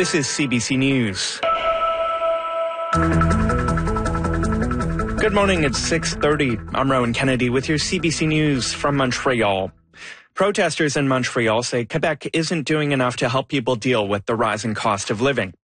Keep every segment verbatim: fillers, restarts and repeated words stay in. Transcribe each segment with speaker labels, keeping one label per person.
Speaker 1: This is C B C News. Good morning, it's six thirty. I'm Rowan Kennedy with your C B C News from Montreal. Protesters in Montreal say Quebec isn't doing enough to help people deal with the rising cost of living.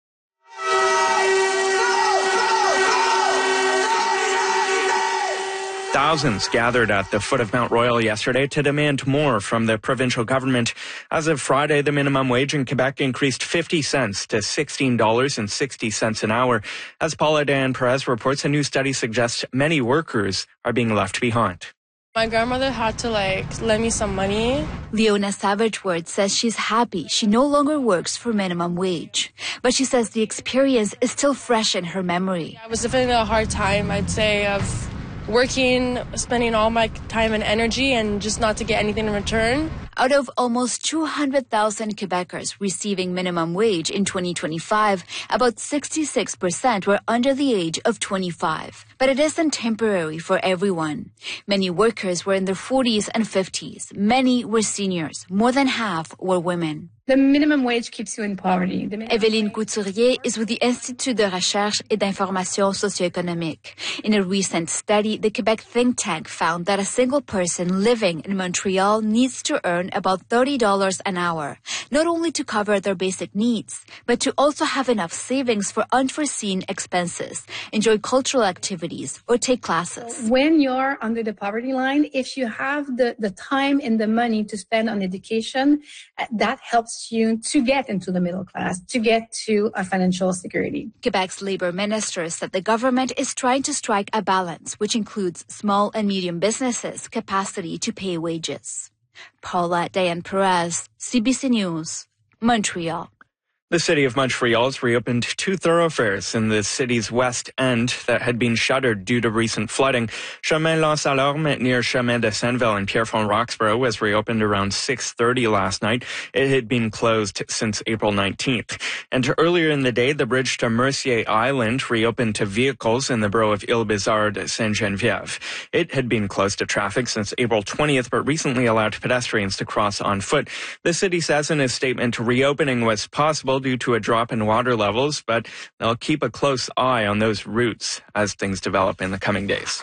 Speaker 1: Thousands gathered at the foot of Mount Royal yesterday to demand more from the provincial government. As of Friday, the minimum wage in Quebec increased fifty cents to sixteen dollars and sixty cents an hour. As Paula Diane Perez reports, a new study suggests many workers are being left behind.
Speaker 2: My grandmother had to like lend me some money.
Speaker 3: Leona Savage-Word says she's happy she no longer works for minimum wage. But she says the experience is still fresh in her memory.
Speaker 2: I was definitely a hard time, I'd say, of working, spending all my time and energy and just not to get anything in return.
Speaker 3: Out of almost two hundred thousand Quebecers receiving minimum wage in twenty twenty-five, about sixty-six percent were under the age of twenty-five. But it isn't temporary for everyone. Many workers were in their forties and fifties. Many were seniors. More than half were women.
Speaker 4: The minimum wage keeps you in poverty.
Speaker 3: Evelyne Couturier is with the Institut de Recherche et d'Information Socio-Économique. In a recent study, the Quebec think tank found that a single person living in Montreal needs to earn about thirty dollars an hour, not only to cover their basic needs, but to also have enough savings for unforeseen expenses, enjoy cultural activities, or take classes.
Speaker 4: When you're under the poverty line, if you have the, the time and the money to spend on education, that helps you to get into the middle class, to get to a financial security.
Speaker 3: Quebec's Labour Minister said the government is trying to strike a balance, which includes small and medium businesses' capacity to pay wages. Paula Diane Perez, C B C News, Montreal.
Speaker 1: The city of Montreal has reopened two thoroughfares in the city's west end that had been shuttered due to recent flooding. Chemin L'Anse Alorme near Chemin de Sainte-Ville in Pierrefonds-Roxborough was reopened around six thirty last night. It had been closed since April nineteenth. And earlier in the day, the bridge to Mercier Island reopened to vehicles in the borough of Ile-Bizarre-Sainte-Geneviève. It had been closed to traffic since April twentieth, but recently allowed pedestrians to cross on foot. The city says in a statement reopening was possible due to a drop in water levels, but they'll keep a close eye on those routes as things develop in the coming days.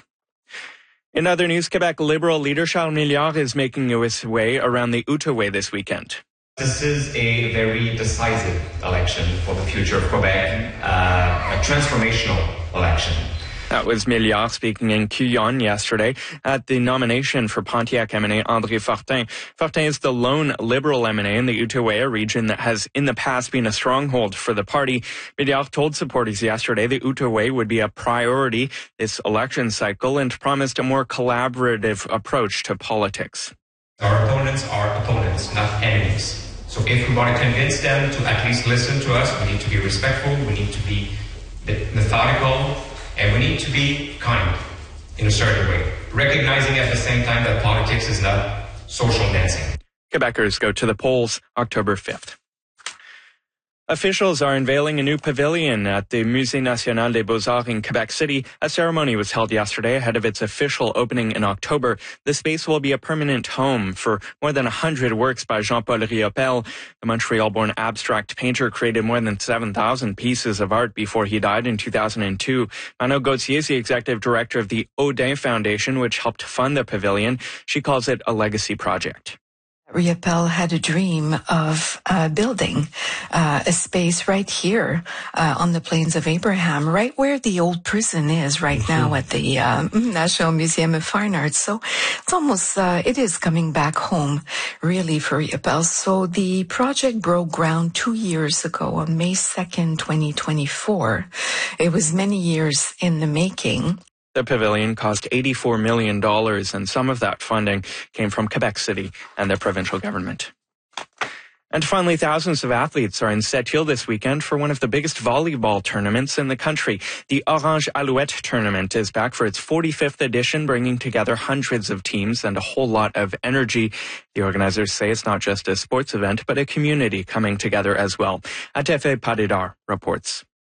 Speaker 1: In other news, Quebec Liberal leader Charles Milliard is making his way around the Outaouais this weekend.
Speaker 5: This is a very decisive election for the future of Quebec, uh, a transformational election.
Speaker 1: That was Milliard speaking in Cuyon yesterday at the nomination for Pontiac M N A André Fortin. Fortin is the lone Liberal M N A in the Outaouais region that has in the past been a stronghold for the party. Milliard told supporters yesterday the Outaouais would be a priority this election cycle and promised a more collaborative approach to politics.
Speaker 5: Our opponents are opponents, not enemies. So if we want to convince them to at least listen to us, we need to be respectful, we need to be methodical, and we need to be kind in a certain way, recognizing at the same time that politics is not social dancing.
Speaker 1: Quebecers go to the polls October fifth. Officials are unveiling a new pavilion at the Musée National des Beaux-Arts in Quebec City. A ceremony was held yesterday ahead of its official opening in October. The space will be a permanent home for more than one hundred works by Jean-Paul Riopel. The Montreal-born abstract painter created more than seven thousand pieces of art before he died in two thousand two. Manon Gauthier is the executive director of the Odin Foundation, which helped fund the pavilion. She calls it a legacy project.
Speaker 6: Riopel had a dream of uh, building uh, a space right here uh, on the Plains of Abraham, right where the old prison is right now at the uh, National Museum of Fine Arts. So it's almost, uh, it is coming back home, really, for Riopel. So the project broke ground two years ago on May second, twenty twenty-four. It was many years in the making.
Speaker 1: The pavilion cost eighty-four million dollars, and some of that funding came from Quebec City and the provincial government. And finally, thousands of athletes are in Sept-Îles this weekend for one of the biggest volleyball tournaments in the country. The Orange Alouette tournament is back for its forty-fifth edition, bringing together hundreds of teams and a whole lot of energy. The organizers say it's not just a sports event, but a community coming together as well. Atefe Padidar reports.